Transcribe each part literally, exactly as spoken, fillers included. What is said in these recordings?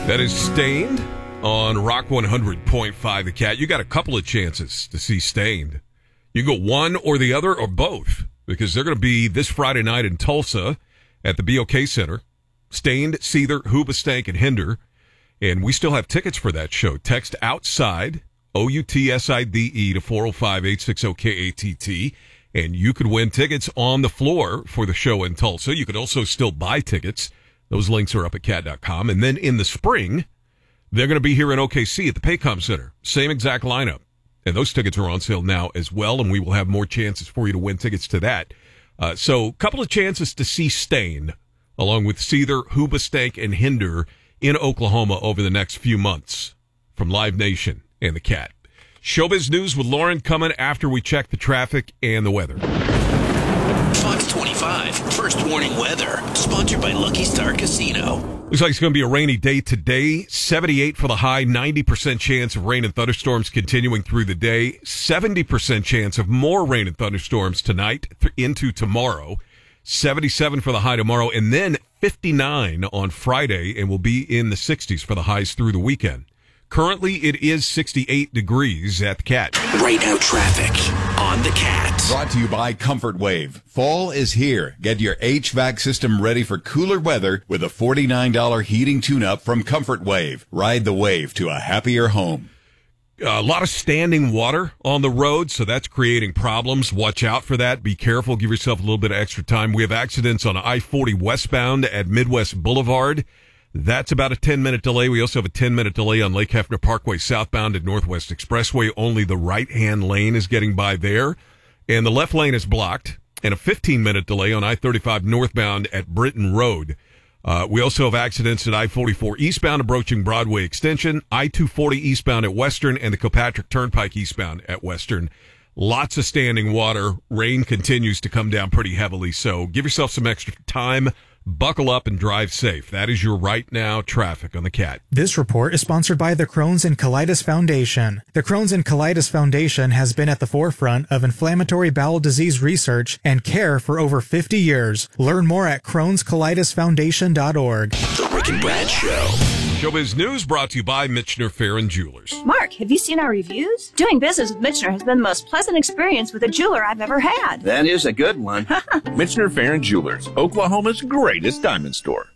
That is Stained on Rock one hundred point five The Cat. You got a couple of chances to see Stained. You can go one or the other or both, because they're going to be this Friday night in Tulsa at the B O K Center. Stained, Seether, Hoobastank, and Hinder. And we still have tickets for that show. Text OUTSIDE, O U T S I D E, to four oh five, eight six oh, K A T T. And you could win tickets on the floor for the show in Tulsa. You could also still buy tickets. Those links are up at cat dot com. And then in the spring, they're going to be here in O K C at the Paycom Center. Same exact lineup. And those tickets are on sale now as well, and we will have more chances for you to win tickets to that. Uh, so a couple of chances to see Stained, along with Seether, Hoobastank, and Hinder in Oklahoma over the next few months from Live Nation and the Cat. Showbiz News with Lauren coming after we check the traffic and the weather. Fox twenty-five, First Warning Weather, sponsored by Lucky Star Casino. Looks like it's going to be a rainy day today. seventy-eight for the high, ninety percent chance of rain and thunderstorms continuing through the day. seventy percent chance of more rain and thunderstorms tonight th- into tomorrow. seventy-seven for the high tomorrow, and then fifty-nine on Friday, and we'll be in the sixties for the highs through the weekend. Currently, it is sixty-eight degrees at the Cat. Right now, traffic on the Cat. Brought to you by Comfort Wave. Fall is here. Get your H V A C system ready for cooler weather with a forty-nine dollars heating tune-up from Comfort Wave. Ride the wave to a happier home. A lot of standing water on the road, so that's creating problems. Watch out for that. Be careful. Give yourself a little bit of extra time. We have accidents on I forty westbound at Midwest Boulevard. That's about a ten-minute delay. We also have a ten-minute delay on Lake Hefner Parkway southbound at Northwest Expressway. Only the right-hand lane is getting by there. And the left lane is blocked. And a fifteen-minute delay on I thirty-five northbound at Britton Road. Uh, we also have accidents at I forty-four eastbound approaching Broadway Extension, I two forty eastbound at Western, and the Kilpatrick Turnpike eastbound at Western. Lots of standing water. Rain continues to come down pretty heavily, so give yourself some extra time. Buckle up and drive safe. That is your right now traffic on the Cat. This report is sponsored by the Crohn's and Colitis Foundation. The Crohn's and Colitis Foundation has been at the forefront of inflammatory bowel disease research and care for over fifty years. Learn more at crohns colitis foundation dot org. The Rick and Brad Show. Showbiz News brought to you by Michener Fair and Jewelers. Mark, have you seen our reviews? Doing business with Michener has been the most pleasant experience with a jeweler I've ever had. That is a good one. Michener Fair and Jewelers, Oklahoma's greatest diamond store.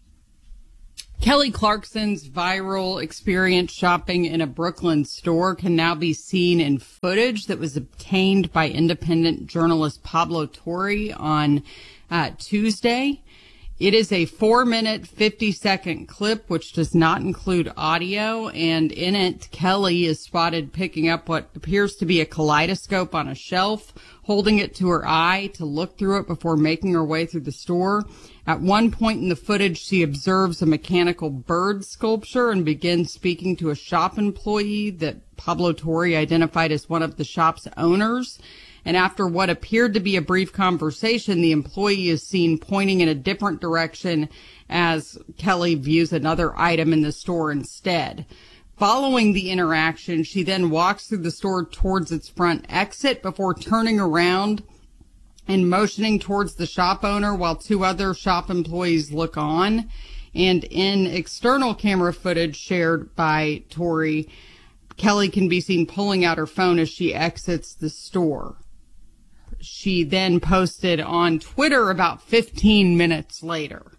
Kelly Clarkson's viral experience shopping in a Brooklyn store can now be seen in footage that was obtained by independent journalist Pablo Torre on uh, Tuesday. It is a four-minute, fifty-second clip, which does not include audio, and in it, Kelly is spotted picking up what appears to be a kaleidoscope on a shelf, holding it to her eye to look through it before making her way through the store. At one point in the footage, she observes a mechanical bird sculpture and begins speaking to a shop employee that Pablo Torre identified as one of the shop's owners. And after what appeared to be a brief conversation, the employee is seen pointing in a different direction as Kelly views another item in the store instead. Following the interaction, she then walks through the store towards its front exit before turning around and motioning towards the shop owner while two other shop employees look on. And in external camera footage shared by Torre, Kelly can be seen pulling out her phone as she exits the store. She then posted on Twitter about fifteen minutes later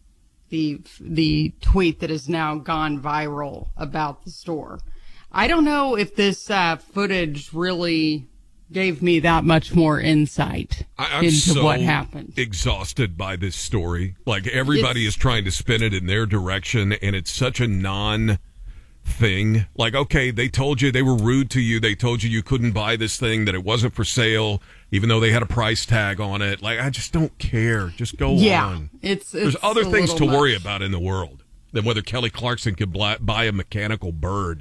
the the tweet that has now gone viral about the store. I don't know if this uh, footage really gave me that much more insight I, I'm into so what happened. Exhausted by this story. Like, everybody it's, is trying to spin it in their direction, and it's such a non thing. Like, okay, they told you, they were rude to you, they told you you couldn't buy this thing, that it wasn't for sale, even though they had a price tag on it. Like, I just don't care. Just go yeah, on. It's, There's it's other things to much. worry about in the world than whether Kelly Clarkson could buy a mechanical bird.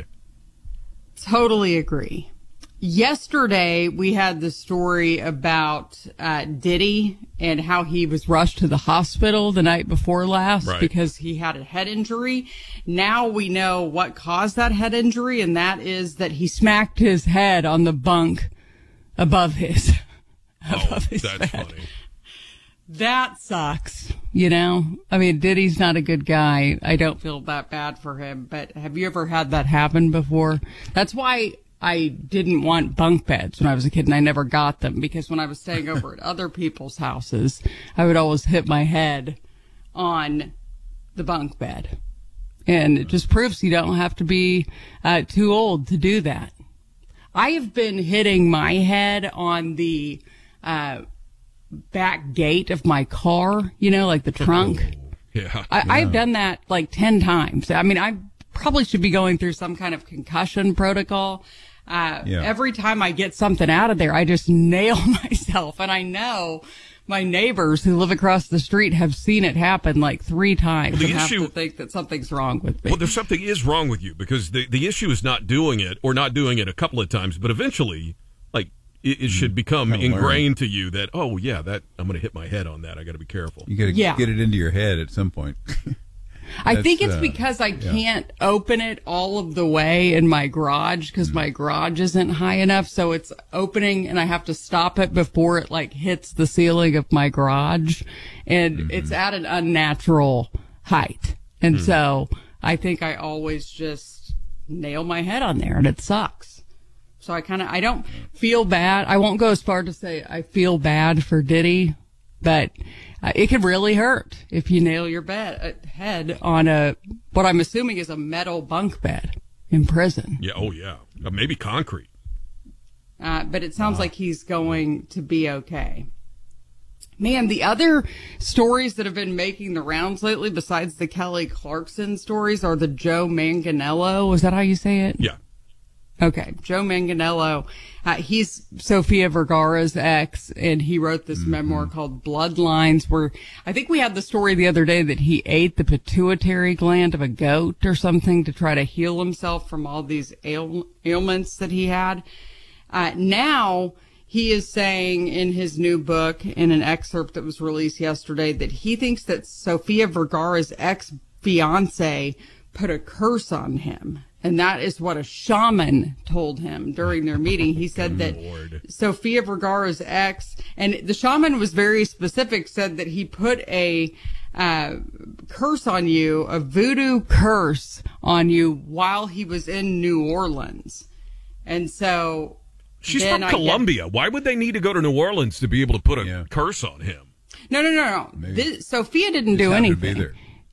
Totally agree. Yesterday, we had the story about uh, Diddy and how he was rushed to the hospital the night before last right. because he had a head injury. Now we know what caused that head injury, and that is that he smacked his head on the bunk above his, Oh, above his that's bed. funny. That sucks. You know, I mean, Diddy's not a good guy. I don't feel that bad for him. But have you ever had that happen before? That's why I didn't want bunk beds when I was a kid, and I never got them, because when I was staying over at other people's houses, I would always hit my head on the bunk bed. And it just proves you don't have to be uh, too old to do that. I have been hitting my head on the uh back gate of my car, you know, like the trunk. Oh, yeah. I, yeah. I've done that like ten times. I mean, I probably should be going through some kind of concussion protocol. Uh, yeah. Every time I get something out of there, I just nail myself. And I know my neighbors who live across the street have seen it happen like three times well, the and issue, have to think that something's wrong with me. Well, there's something is wrong with you, because the, the issue is not doing it or not doing it a couple of times, but eventually, like, it, it should become ingrained to you that, oh, yeah, that I'm going to hit my head on that. I got to be careful. You got to Yeah. get it into your head at some point. I think it's uh, because I yeah. can't open it all of the way in my garage because my garage isn't high enough. So it's opening and I have to stop it before it like hits the ceiling of my garage. And Mm-hmm. it's at an unnatural height. And Mm. so I think I always just nail my head on there, and it sucks. So I kind of, I don't feel bad. I won't go as far to say I feel bad for Diddy, but uh, it can really hurt if you nail your bed, uh, head on a, what I'm assuming is a metal bunk bed in prison. Yeah, oh, yeah. Uh, maybe concrete. Uh, but it sounds like he's going to be okay. Man, the other stories that have been making the rounds lately, besides the Kelly Clarkson stories, are the Joe Manganiello. Is that how you say it? Yeah. Okay, Joe Manganiello. Uh, he's Sofia Vergara's ex, and he wrote this mm-hmm. memoir called Bloodlines, where I think we had the story the other day that he ate the pituitary gland of a goat or something to try to heal himself from all these ail- ailments that he had. Uh, now he is saying in his new book, in an excerpt that was released yesterday, that he thinks that Sofia Vergara's ex-fiance put a curse on him. And that is what a shaman told him during their meeting. He said that Lord. Sofia Vergara's ex, and the shaman was very specific, said that he put a uh, curse on you, a voodoo curse on you while he was in New Orleans. And so She's then from I Colombia. Get, Why would they need to go to New Orleans to be able to put a Yeah. curse on him? no, no, no, no. This, Sophia didn't Just do happened to anything. be there.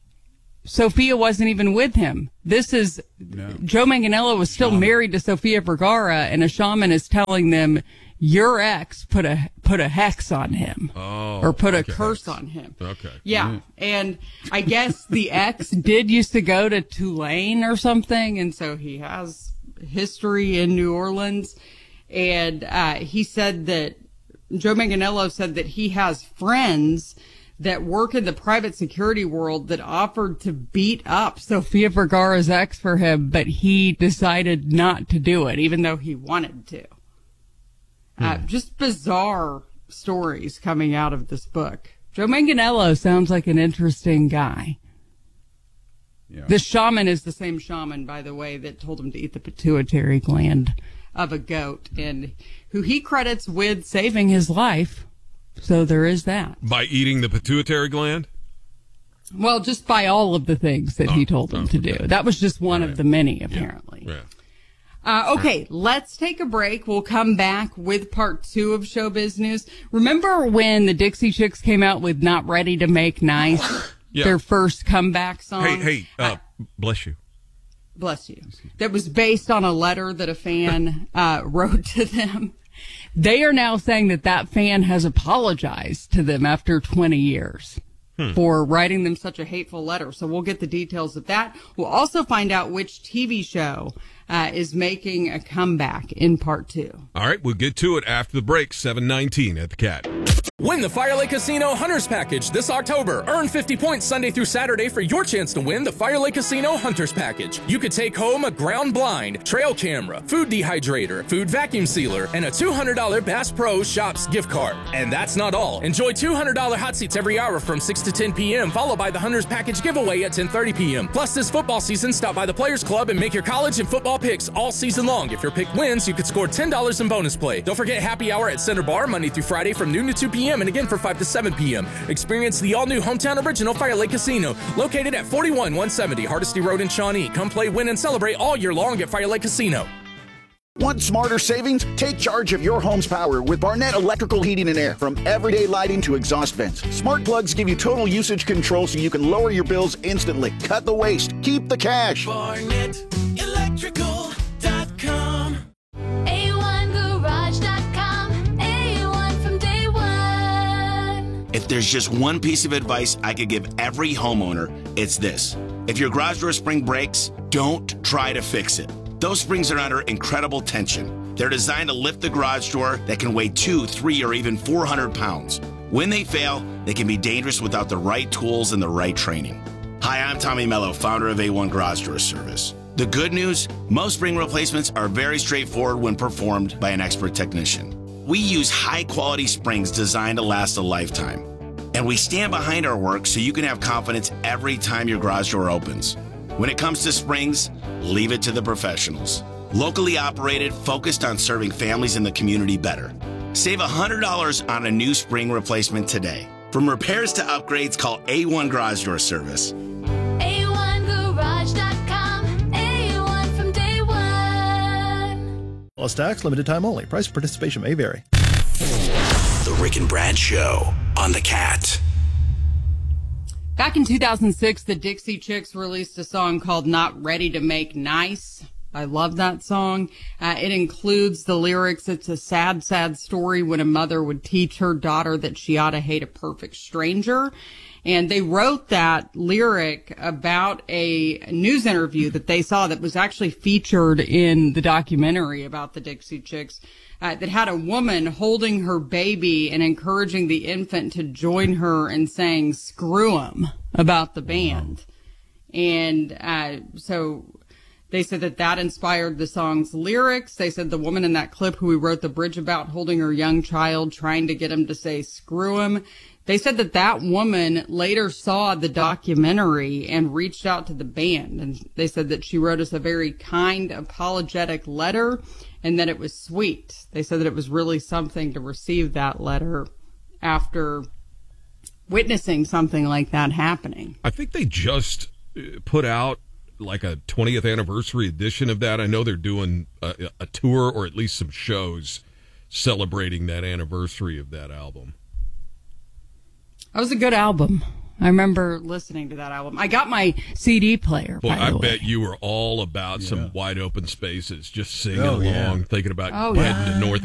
Sophia wasn't even with him. This is, No. Joe Manganiello was still married to Sofia Vergara, and a shaman is telling them, your ex put a, put a hex on him. Oh, or put okay. a curse on him. Okay. Yeah. And I guess the ex did used to go to Tulane or something, and so he has history in New Orleans. And, uh, he said that, Joe Manganiello said that he has friends that work in the private security world that offered to beat up Sofia Vergara's ex for him, but he decided not to do it, even though he wanted to. Hmm. Uh, just bizarre stories coming out of this book. Joe Manganiello sounds like an interesting guy. Yeah. The shaman is the same shaman, by the way, that told him to eat the pituitary gland of a goat, and who he credits with saving his life. So there is that. By eating the pituitary gland? Well, just by all of the things that Oh, he told him oh, to okay. do. That was just one Right. of the many, apparently. Yeah. Uh, okay, let's take a break. We'll come back with part two of Showbiz News. Remember when the Dixie Chicks came out with Not Ready to Make Nice? Yeah. Their first comeback song? Hey, hey, uh, bless you. Bless you. That was based on a letter that a fan uh, wrote to them. They are now saying that that fan has apologized to them after twenty years hmm. for writing them such a hateful letter. So we'll get the details of that. We'll also find out which T V show uh, is making a comeback in part two. All right, we'll get to it after the break, seven nineteen at the Cat. Win the Fire Lake Casino Hunters Package this October. Earn fifty points Sunday through Saturday for your chance to win the Fire Lake Casino Hunters Package. You could take home a ground blind, trail camera, food dehydrator, food vacuum sealer, and a two hundred dollars Bass Pro Shops gift card. And that's not all. Enjoy two hundred dollars hot seats every hour from six to ten p.m., followed by the Hunters Package giveaway at ten thirty p.m. Plus, this football season, stop by the Players Club and make your college and football picks all season long. If your pick wins, you could score ten dollars in bonus play. Don't forget happy hour at Center Bar Monday through Friday from noon to two two p.m. and again for five to seven p.m. Experience the all-new hometown original Fire Lake Casino, located at forty-one one seventy Hardesty Road in Shawnee. Come play, win, and celebrate all year long at Fire Lake Casino. Want smarter savings? Take charge of your home's power with Barnett Electrical Heating and Air. From everyday lighting to exhaust vents, smart plugs give you total usage control so you can lower your bills instantly. Cut the waste. Keep the cash. Barnett Electrical dot com. A one garage dot com. A one from day one. If there's just one piece of advice I could give every homeowner, it's this. If your garage door spring breaks, don't try to fix it. Those springs are under incredible tension. They're designed to lift the garage door that can weigh two, three, or even four hundred pounds. When they fail, they can be dangerous without the right tools and the right training. Hi, I'm Tommy Mello, founder of A one Garage Door Service. The good news, most spring replacements are very straightforward when performed by an expert technician. We use high-quality springs designed to last a lifetime. And we stand behind our work so you can have confidence every time your garage door opens. When it comes to springs, leave it to the professionals. Locally operated, focused on serving families in the community better. Save one hundred dollars on a new spring replacement today. From repairs to upgrades, call A one Garage Door Service. A one garage dot com. A one from day one. Plus tax, limited time only. Price of participation may vary. The Rick and Brad Show on the Cat. Back in two thousand six, the Dixie Chicks released a song called Not Ready to Make Nice. I love that song. Uh, it includes the lyrics, it's a sad, sad story when a mother would teach her daughter that she ought to hate a perfect stranger. And they wrote that lyric about a news interview that they saw that was actually featured in the documentary about the Dixie Chicks. Uh, that had a woman holding her baby and encouraging the infant to join her and saying, screw 'em about the band. And uh, so they said that that inspired the song's lyrics. They said the woman in that clip who we wrote the bridge about holding her young child, trying to get him to say, screw 'em. They said that that woman later saw the documentary and reached out to the band. And they said that she wrote us a very kind, apologetic letter and that it was sweet. They said that it was really something to receive that letter after witnessing something like that happening. I think they just put out like a twentieth anniversary edition of that. I know they're doing a, a tour or at least some shows celebrating that anniversary of that album. That was a good album. I remember listening to that album. I got my C D player. Boy, by the I way. bet you were all about yeah. some Wide Open Spaces, just singing oh, along, yeah. thinking about oh, heading yeah. to North